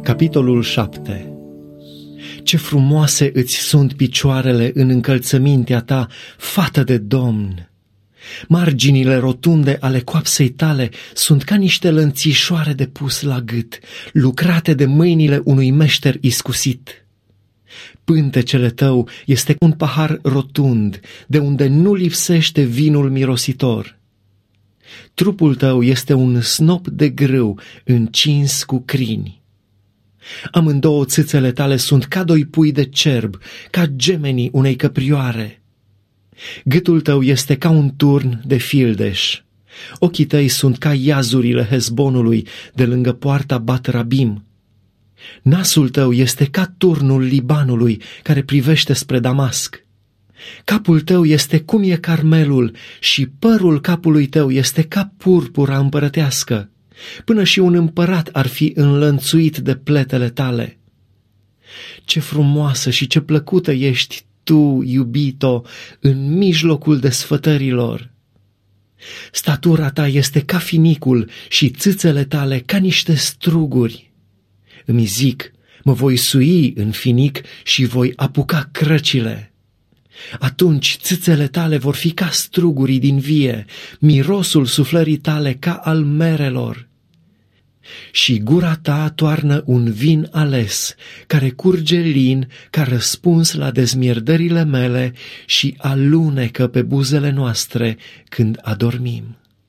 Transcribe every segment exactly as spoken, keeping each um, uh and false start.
Capitolul șapte. Ce frumoase îți sunt picioarele în încălțămintea ta, fată de Domn! Marginile rotunde ale coapsei tale sunt ca niște lănțișoare de pus la gât, lucrate de mâinile unui meșter iscusit. Pântecele tău este un pahar rotund, de unde nu lipsește vinul mirositor. Trupul tău este un snop de grâu încins cu crini. Amândouă țâțele tale sunt ca doi pui de cerb, ca gemenii unei căprioare. Gâtul tău este ca un turn de fildeș. Ochii tăi sunt ca iazurile Hezbonului de lângă poarta Bat Rabim. Nasul tău este ca turnul Libanului care privește spre Damasc. Capul tău este cum e Carmelul și părul capului tău este ca purpura împărătească. Până și un împărat ar fi înlănțuit de pletele tale. Ce frumoasă și ce plăcută ești tu, iubito, în mijlocul desfătărilor. Statura ta este ca finicul și țâțele tale ca niște struguri. Îmi zic, mă voi sui în finic și voi apuca crăcile. Atunci țâțele tale vor fi ca strugurii din vie, mirosul suflării tale ca al merelor. Și gura ta toarnă un vin ales, care curge lin ca răspuns la dezmierdările mele și alunecă pe buzele noastre când adormim.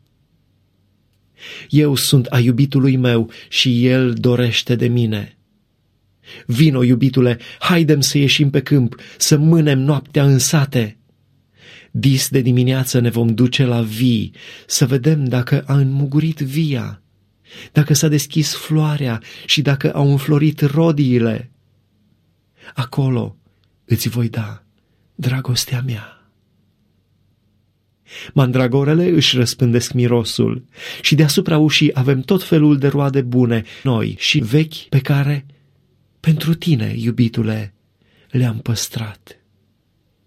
Eu sunt a iubitului meu și el dorește de mine. Vino, iubitule, haidem să ieșim pe câmp, să mânem noaptea în sate. Dis de dimineață ne vom duce la vii, să vedem dacă a înmugurit via, dacă s-a deschis floarea și dacă au înflorit rodiile. Acolo îți voi da dragostea mea. Mandragorele își răspândesc mirosul și deasupra ușii avem tot felul de roade bune, noi și vechi, pe care, pentru tine, iubitule, le-am păstrat.